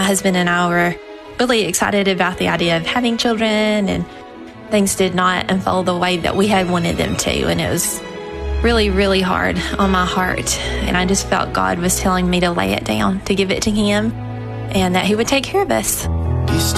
husband and I were really excited about the idea of having children, and things did not unfold the way that we had wanted them to. And it was really, really hard on my heart. And I just felt God was telling me to lay it down, to give it to Him, and that He would take care of us.